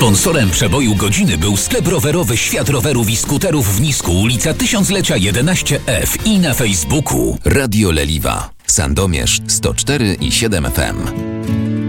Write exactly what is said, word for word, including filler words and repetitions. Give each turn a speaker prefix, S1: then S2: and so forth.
S1: Sponsorem przeboju godziny był sklep rowerowy Świat Rowerów i Skuterów w Nisku, ulica Tysiąclecia jedenaście F i na Facebooku. Radio Leliwa. Sandomierz sto cztery i siedem F M.